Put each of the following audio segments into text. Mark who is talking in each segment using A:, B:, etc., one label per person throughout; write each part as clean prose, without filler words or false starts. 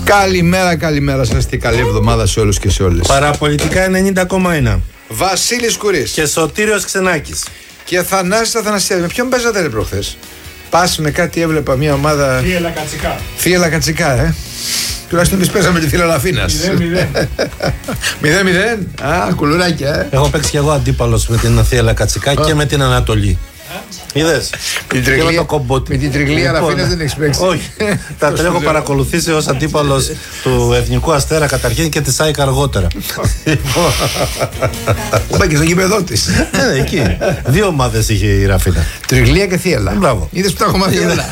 A: Καλημέρα σας και καλή εβδομάδα σε όλους και σε όλες.
B: Παραπολιτικά 90,1.
A: Βασίλης Κουρής
B: Και Σωτήριος Ξενάκης.
A: και Θανάσης Αθανασιάδης. Με ποιον παίζατε ρε προχθές? Πας με κάτι, έβλεπα μια ομάδα. Θύελα Κατσικά, Τουλάχιστον εμείς παίζαμε τη Φιλελαφίνας. 0-0. Α, κουλουράκια,
B: Έχω παίξει και εγώ αντίπαλος με την Θύελα Κατσικά και με την Ανατολή. Είδες?
A: Με την Τριγλία Λαφίνας δεν έχεις παίξει?
B: Όχι. Τα έχω παρακολουθήσει ως αντίπαλος του Εθνικού Αστέρα καταρχήν και της ΑΕΚ αργότερα.
A: Πάει και στο γήπεδό της.
B: Εκεί. Δύο ομάδες είχε η Ραφίνα.
A: Τριγλία και Θύελα.
B: Μπράβο.
A: Είδες που τα έχω μάθει όλα.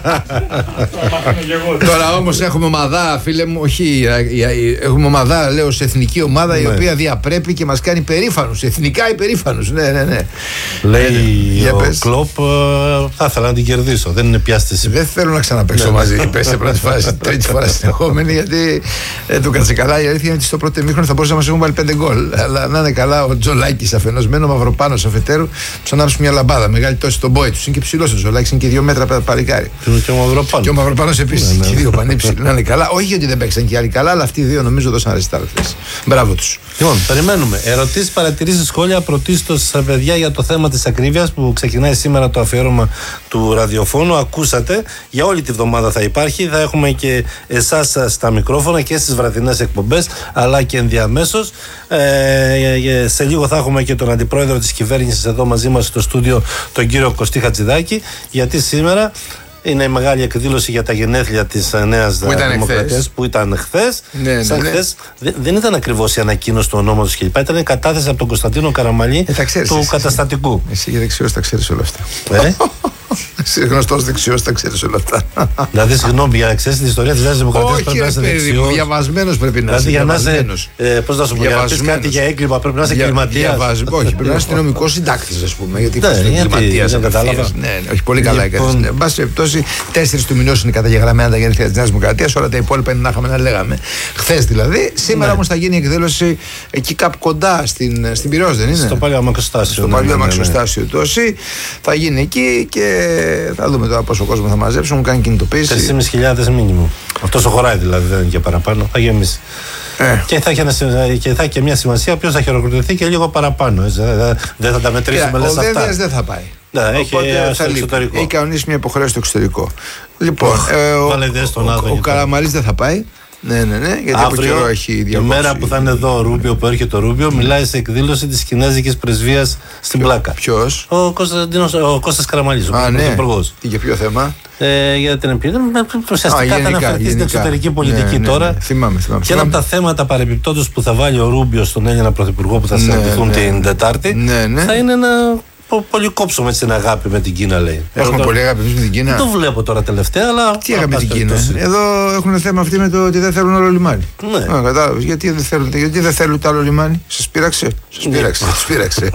A: Τώρα όμως έχουμε ομαδά, φίλε μου, όχι, έχουμε ομαδά, λέω, σε εθνική ομάδα η οποία διαπρέπει και μας κάνει περήφανους, εθνικά υπερήφανους. Ναι.
B: Λέει ο Κλοπ, θα ήθελα να την κερδίσω. Δεν είναι πια στη
A: Δεν θέλω να ξαναπαίξω μαζί. Πες σε πρώτη φάση, τρίτη φορά συνεχόμενη, γιατί του κάτσε καλά. Η αλήθεια είναι ότι στο πρώτο ημίχρονο θα μπορούσαμε να μας έχουν βάλει 5 γκολ. Αλλά να είναι καλά ο Τζολάκης αφενός, μένω Μαυροπάνος αφετέρου, του ανάψει μια λαμπάδα. Μεγάλη τόση στον πόη του. Είναι και ψηλός ο Τζολάκης, είναι και 2 μέτρα παλικάρι.
B: Και
A: ο Μαυροπάνος επίσης. Και 2 πανύψηλοι. Να είναι καλά. Όχι ότι δεν παίξαν και άλλοι καλά, αλλά αυτοί οι δύο νομίζω δώσαν ρεστάρ χθες. Μπράβο τους.
B: Λοιπόν, περιμένουμε. Ερωτήσεις, παρατηρήσεις, σχόλια πρωτίστως στα παιδιά για το θέμα της ακρίβειας που ξεκινάει σήμερα το αφιέρωμα του ραδιοφώνου. Ακούσατε, για όλη τη βδομάδα θα υπάρχει. Θα έχουμε και εσάς στα μικρόφωνα και στις βραδινές εκπομπές, αλλά και ενδιαμέσως. Σε λίγο θα έχουμε και τον αντιπρόεδρο της κυβέρνησης εδώ μαζί μας στο στούντιο, τον κύριο Κωστή Χατζηδάκη, γιατί σήμερα είναι η μεγάλη εκδήλωση για τα γενέθλια της Νέας Δημοκρατίας που ήταν χθες. Χθες δεν ήταν ακριβώς η ανακοίνωση του ονόματος κλπ. Ήταν η κατάθεση από τον Κωνσταντίνο Καραμαλή του καταστατικού.
A: Εσύ για δεξιός τα ξέρεις όλα αυτά. Εσύ γνωστός δεξιός τα ξέρεις όλα αυτά.
B: Δηλαδή, συγγνώμη, για να ξέρεις την ιστορία της Νέας Δημοκρατίας πρέπει να είσαι δεξιός.
A: Διαβασμένος πρέπει να είσαι.
B: Δηλαδή, για να είσαι. Πώς να σου πω, για να πεις κάτι για έγκλημα πρέπει να είσαι εγκληματίας.
A: Όχι, πρέπει να είσαι αστυνομικός συντάκτης, ας πούμε. Γιατί είσαι εγκληματίας.
B: Δεν κατάλαβα.
A: Όχι, πολύ καλά έκανες. Εν πάση περιπτώσει, 4 του μηνός είναι καταγεγραμμένα τα γενέθλια της Νέας Δημοκρατίας. Όλα τα υπόλοιπα είναι να είχαμε να λέγαμε. Χθες δηλαδή. Σήμερα όμως θα γίνει η εκδήλωση εκεί κάπου κοντά στην Πειραιώς, δεν είναι?
B: Στο παλιό αμαξοστάσιο.
A: Στο παλιό αμαξοστάσιο του ΟΣΥ. Θα γίνει εκεί και θα δούμε τώρα πόσο κόσμο θα μαζέψουν. Μου κάνει κινητοποίηση.
B: 3.500 μήνυμου. Αυτό χωράει δηλαδή, δεν είναι και παραπάνω. Θα γεμίσει. Και θα έχει και μια σημασία ποιος θα χειροκροτηθεί και λίγο παραπάνω. Δεν θα τα μετρήσουμε λες αυτά.
A: Ο Δένδιας δεν θα πάει.
B: Οπότε έχει
A: κανονίσει μια υποχρέωση στο εξωτερικό. Λοιπόν, ο Καραμαλής δεν θα πάει. Ναι, γιατί από καιρό έχει διακόψει.
B: Τη μέρα που θα είναι εδώ ο Ρούμπιο, που έρχεται ο Ρούμπιο, μιλάει σε εκδήλωση της Κινέζικης Πρεσβείας στην Πλάκα.
A: Ποιος?
B: Ο Κώστας Καραμαλής, ο πρωθυπουργός.
A: Για ποιο θέμα?
B: Για την επίδοση. Ουσιαστικά θα αναφερθεί στην εξωτερική πολιτική τώρα.
A: Θυμάμαι.
B: Και ένα από τα θέματα παρεμπιπτόντως που θα βάλει ο Ρούμπιο στον Έλληνα πρωθυπουργό που θα συναντηθούν την Τετάρτη θα είναι ένα. Πολύ κόψουμε την αγάπη με την Κίνα, λέει.
A: Έχουμε πολύ αγάπη με την Κίνα.
B: Δεν το βλέπω τώρα τελευταία, αλλά.
A: Τι αγάπη με την Κίνα? Εδώ έχουν θέμα αυτοί με το ότι δεν θέλουν άλλο λιμάνι. Ναι. Κατάλαβες. Γιατί δεν θέλουν το άλλο λιμάνι? Σας πείραξε. Τους πείραξε.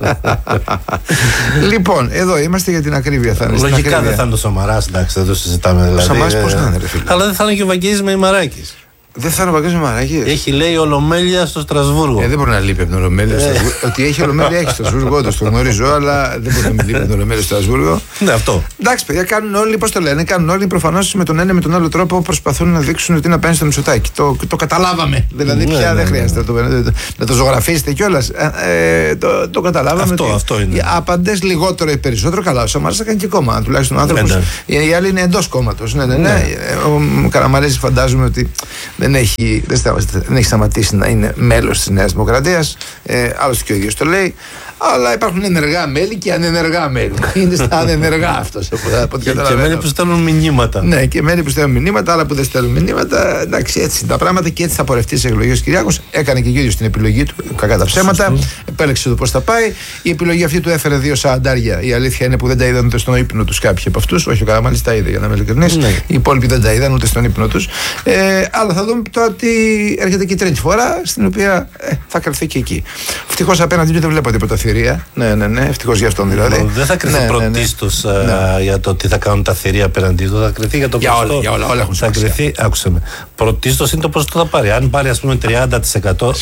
A: Λοιπόν, εδώ είμαστε για την ακρίβεια.
B: Λογικά δεν θα είναι ο Σαμαράς, εντάξει, δεν το συζητάμε δηλαδή.
A: Ο Σαμαράς πώς να είναι, ρε φίλε?
B: Αλλά δεν θα είναι και ο Βαγγέλης Μεϊμαράκης.
A: Δεν θα είναι ο Βαγγέλης Μεϊμαράκης.
B: Έχει, λέει, ολομέλεια στο Στρασβούργο.
A: Δεν μπορεί να λείπει από την ολομέλεια στο Στρασβούργο. Ότι έχει ολομέλεια έχει στο Στρασβούργο, όντως το γνωρίζω, αλλά δεν μπορεί να μην λείπει από την ολομέλεια στο Στρασβούργο.
B: Ναι, αυτό.
A: Εντάξει, παιδιά, κάνουν όλοι, πώς το λένε, κάνουν όλοι προφανώς με τον ένα ή με τον άλλο τρόπο προσπαθούν να δείξουν ότι είναι απέναντι στο Μητσοτάκη. Το καταλάβαμε. Δηλαδή, πια δεν χρειάζεται να το ζωγραφίσετε κιόλας. Το καταλάβαμε.
B: Αυτό είναι.
A: Οι άπαντες λιγότερο ή περισσότερο καλά. Ο Σαμαράς θα κάνει και κόμμα, τουλάχιστον ο άνθρωπος. Οι άλλοι είναι εντός κόμματος. Ο Καραμαλής φαντάζομαι ότι δεν έχει σταματήσει να είναι μέλος της Νέας Δημοκρατίας. Άλλωστε και ο ίδιος το λέει. Αλλά υπάρχουν ενεργά μέλη και ανενεργά μέλη. Είναι στα ανενεργά αυτός.
B: Και μέλη που στέλνουν μηνύματα.
A: Ναι, και μέλη που στέλνουν μηνύματα, άλλα που δεν στέλνουν μηνύματα. Εντάξει, έτσι τα πράγματα και έτσι θα πορευτεί σε εκλογές ο Κυριάκος. Έκανε και ο ίδιος την επιλογή του, κακά τα ψέματα. Επέλεξε το πώς θα πάει. Η επιλογή αυτή του έφερε 2 σαραντάρια. Η αλήθεια είναι που δεν τα είδαν ούτε στον ύπνο τους κάποιοι από αυτούς. Όχι, ο Καραμαλής τα είδε, για να είμαι ειλικρινής. Οι υπόλοιποι δεν τα είδαν ούτε στον ύπνο τους. Αλλά θα δούμε τώρα ότι έρχεται και η τρίτη φορά, στην οποία θα κρυφθεί και εκεί. Ευτυχώς απέναντι δεν βλέπω τίποτα θηρία. Ναι, ευτυχώς για αυτόν δηλαδή.
B: Δεν θα κρυφθεί πρωτίστως για το τι θα κάνουν τα θηρία απέναντι του. Θα κρυφθεί για το ποσοστό.
A: Για όλα έχουν
B: θα κρυφθεί, άκουσε με. Πρωτίστως είναι το ποσοστό θα πάρει. Αν πάρει, ας πούμε, 30%.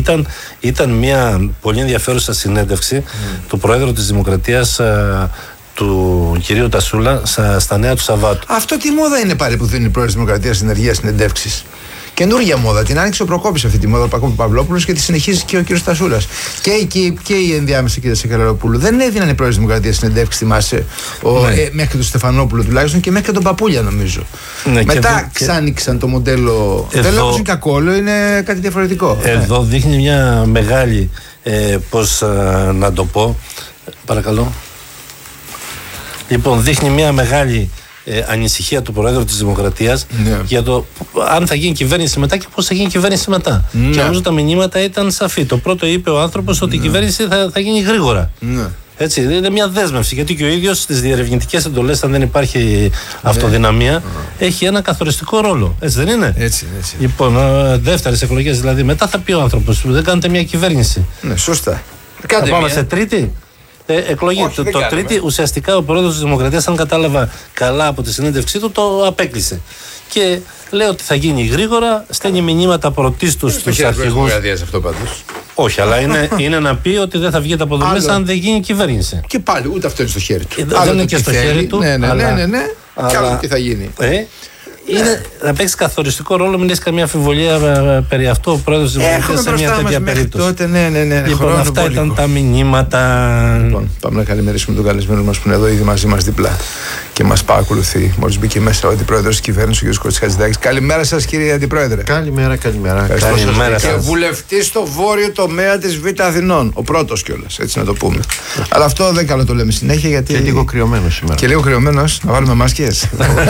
B: Ήταν μια πολύ ενδιαφέρουσα συνέντευξη του Προέδρου της Δημοκρατίας, του κυρίου Τασούλα στα Νέα του Σαββάτου.
A: Αυτό τι μόδα είναι πάλι που δίνει η πρόεδρος της Δημοκρατίας συνεργεία συνεντεύξεις? Καινούργια μόδα. Την άνοιξε ο Προκόπης αυτή τη μόδα, ο Παυλόπουλος, και τη συνεχίζει και ο κύριος Τασούλας. Και η ενδιάμεση κυρία Σακελαροπούλου. Δεν έδιναν οι πρόεδροι της Δημοκρατίας συνεντεύξεις, θυμάσαι, μέχρι τον Στεφανόπουλο τουλάχιστον και μέχρι και τον Παπούλια, νομίζω. Ναι, μετά ξανοίξαν το μοντέλο. Δεν λέω πως είναι κακό, λέω είναι κάτι διαφορετικό.
B: Εδώ δείχνει μια μεγάλη. Πώς να το πω, παρακαλώ. Λοιπόν, δείχνει μια μεγάλη ανησυχία του Προέδρου της Δημοκρατίας για το αν θα γίνει κυβέρνηση μετά και πώς θα γίνει κυβέρνηση μετά. Και νομίζω τα μηνύματα ήταν σαφή. Το πρώτο είπε ο άνθρωπος ότι η κυβέρνηση θα γίνει γρήγορα. Έτσι, είναι μια δέσμευση, γιατί και ο ίδιος στις διερευνητικές εντολές, αν δεν υπάρχει αυτοδυναμία, έχει ένα καθοριστικό ρόλο. Έτσι δεν είναι?
A: Έτσι.
B: Λοιπόν, δεύτερες εκλογές δηλαδή, μετά θα πει ο άνθρωπος, δεν κάνετε μια κυβέρνηση.
A: Ναι, σωστά.
B: Θα πάμε σε τρίτη εκλογή.
A: Όχι,
B: το τρίτη, ουσιαστικά ο Πρόεδρος της Δημοκρατίας, αν κατάλαβα καλά από τη συνέντευξή του, το απέκλεισε. Και λέει ότι θα γίνει γρήγορα, στέλνει μηνύματα πρωτίστως στους αρχηγούς.
A: Αυτό πάντως.
B: Όχι, αλλά είναι να πει ότι δεν θα βγει από δουλειές αν δεν γίνει κυβέρνηση.
A: Και πάλι ούτε αυτό είναι στο χέρι του.
B: Δεν είναι και στο χέρι του.
A: Ναι. Και άλλο τι θα γίνει.
B: Είναι να παίξει καθοριστικό ρόλο, μην έχει καμία αμφιβολία περί αυτού ο Πρόεδρος της Δημοκρατίας σε μια τέτοια περίπτωση.
A: Τότε, ναι.
B: Λοιπόν, αυτά ήταν τα μηνύματα.
A: Λοιπόν, πάμε να καλημερίσουμε τον καλεσμένο μας που είναι εδώ ήδη μαζί μας δίπλα και μας παρακολουθεί. Μόλις μπήκε μέσα ο Αντιπρόεδρος της Κυβέρνησης, ο κ. Κωστής Χατζηδάκης. Καλημέρα σας, κύριε Αντιπρόεδρε.
C: Καλημέρα.
A: Και βουλευτής στο βόρειο τομέα της Β' Αθηνών. Ο πρώτος κιόλας, έτσι να το πούμε. Αλλά αυτό δεν καλό το λέμε συνέχεια, γιατί.
C: Και λίγο κρυωμένος σήμερα.
A: Και λίγο κρυωμένος, να βάλουμε μάσκες.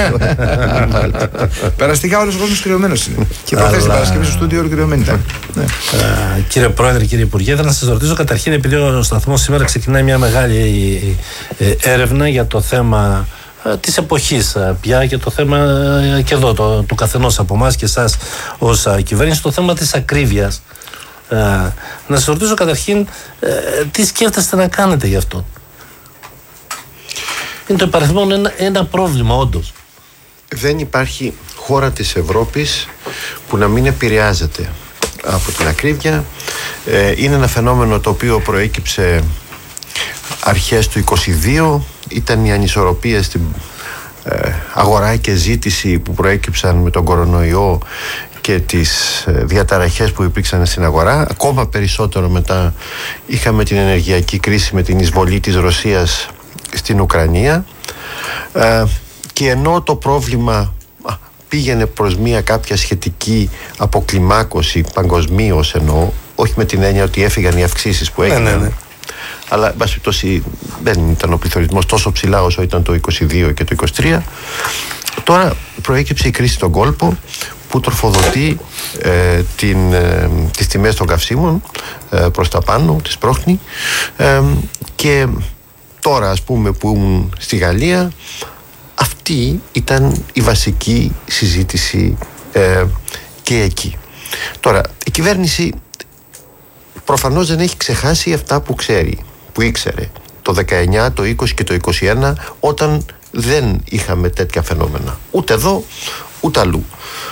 A: Περαστικά όλος ο κόσμος κρυωμένος είναι. Και προχθές την Παρασκευή στο στούντιο κρυωμένοι ήταν.
B: Κύριε Πρόεδρε, κύριε Υπουργέ, θα σας ρωτήσω καταρχήν, επειδή ο σταθμός σήμερα ξεκινάει μια μεγάλη έρευνα για το θέμα της εποχής πια, και το θέμα και εδώ του καθενός από εμάς και εσάς ως κυβέρνηση, το θέμα της ακρίβειας. Να σας ρωτήσω καταρχήν τι σκέφτεστε να κάνετε γι' αυτό? Είναι το υπαριθμόν ένα πρόβλημα όντως.
C: Δεν υπάρχει χώρα της Ευρώπης που να μην επηρεάζεται από την ακρίβεια. Είναι ένα φαινόμενο το οποίο προέκυψε αρχές του 22. Ήταν οι ανισορροπίες στην αγορά και ζήτηση που προέκυψαν με τον κορονοϊό και τις διαταραχές που υπήρξαν στην αγορά. Ακόμα περισσότερο μετά είχαμε την ενεργειακή κρίση με την εισβολή της Ρωσίας στην Ουκρανία. Και ενώ το πρόβλημα πήγαινε προς μια κάποια σχετική αποκλιμάκωση παγκοσμίως, εννοώ, όχι με την έννοια ότι έφυγαν οι αυξήσεις που έγιναν, ναι. Αλλά εν πάση περιπτώσει δεν ήταν ο πληθωρισμός τόσο ψηλά όσο ήταν το 22 και το 23. Τώρα προέκυψε η κρίση στον κόλπο που τροφοδοτεί τις τιμές των καυσίμων προς τα πάνω, τις πρόχνει, και τώρα, ας πούμε, που ήμουν στη Γαλλία, αυτή ήταν η βασική συζήτηση και εκεί. Τώρα, η κυβέρνηση προφανώς δεν έχει ξεχάσει αυτά που ξέρει, που ήξερε το 19, το 20 και το 21, όταν δεν είχαμε τέτοια φαινόμενα. Ούτε εδώ, ούτε αλλού.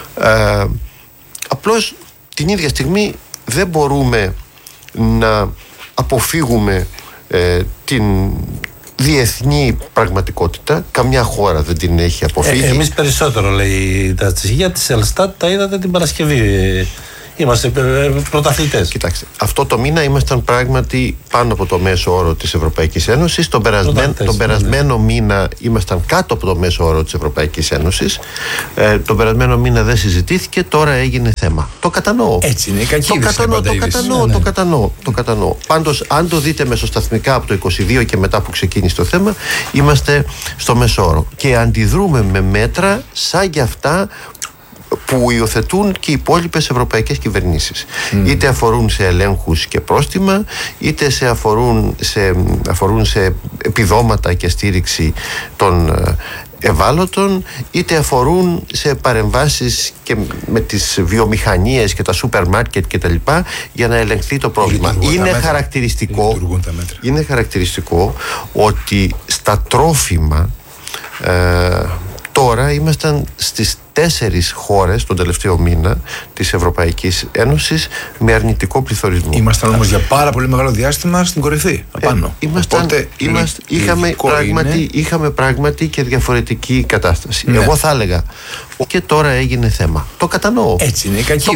C: Απλώς την ίδια στιγμή δεν μπορούμε να αποφύγουμε την διεθνή πραγματικότητα. Καμιά χώρα δεν την έχει αποφύγει.
B: Εμείς περισσότερο, λέει τα στοιχεία της Ελστάτ, τα είδατε την Παρασκευή. Είμαστε πρωταθλητές.
C: Κοιτάξτε, αυτό το μήνα ήμασταν πράγματι πάνω από το μέσο όρο της Ευρωπαϊκής Ένωσης. Τον περασμένο μήνα ήμασταν κάτω από το μέσο όρο της Ευρωπαϊκής Ένωσης. Τον περασμένο μήνα δεν συζητήθηκε, τώρα έγινε θέμα. Το κατανοώ.
A: Έτσι είναι, η κακή
C: το κατανοώ. Πάντως, αν το δείτε μεσοσταθμικά από το 22 και μετά που ξεκίνησε το θέμα, είμαστε στο μέσο όρο. Και αντιδρούμε με μέτρα σαν για αυτά που υιοθετούν και οι υπόλοιπες ευρωπαϊκές κυβερνήσεις. Είτε αφορούν σε ελέγχους και πρόστιμα, είτε αφορούν σε επιδόματα και στήριξη των ευάλωτων, είτε αφορούν σε παρεμβάσεις και με τις βιομηχανίες και τα σούπερ μάρκετ και τα λοιπά, για να ελεγχθεί το πρόβλημα. Είναι χαρακτηριστικό ότι στα τρόφιμα τώρα ήμασταν στις 4 χώρες τον τελευταίο μήνα της Ευρωπαϊκής Ένωσης με αρνητικό πληθωρισμό.
A: Ήμασταν όμως για πάρα πολύ μεγάλο διάστημα στην κορυφή, απάνω.
C: Είχαμε πράγματι και διαφορετική κατάσταση.
A: Ναι.
C: Εγώ θα έλεγα και τώρα έγινε θέμα. Το κατανοώ.
A: Έτσι είναι, η κακή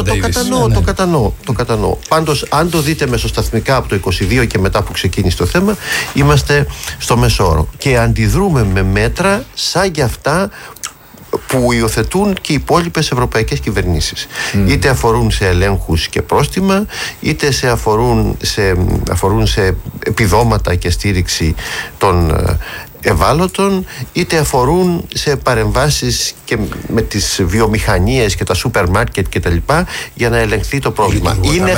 C: Το κατανοώ. Πάντως, αν το δείτε μεσοσταθμικά από το 22 και μετά που ξεκίνησε το θέμα, είμαστε στο μεσόωρο. Και αντιδρούμε με μέτρα σαν για αυτά που υιοθετούν και οι υπόλοιπες ευρωπαϊκές κυβερνήσεις. Είτε αφορούν σε ελέγχους και πρόστιμα, είτε αφορούν σε επιδόματα και στήριξη των ευάλωτων, είτε αφορούν σε παρεμβάσεις και με τις βιομηχανίες και τα σούπερ μάρκετ και τα λοιπά για να ελεγχθεί το πρόβλημα.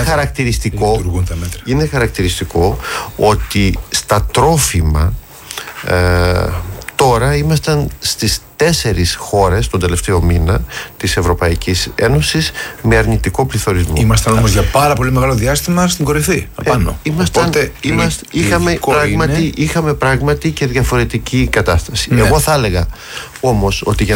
C: Είναι χαρακτηριστικό ότι στα τρόφιμα τώρα ήμασταν στις 4 χώρες τον τελευταίο μήνα της Ευρωπαϊκής Ένωσης με αρνητικό πληθωρισμό.
A: Ήμασταν όμως για πάρα πολύ μεγάλο διάστημα στην κορυφή, απάνω.
C: Είχαμε πράγματι και διαφορετική κατάσταση. Εγώ θα έλεγα όμως ότι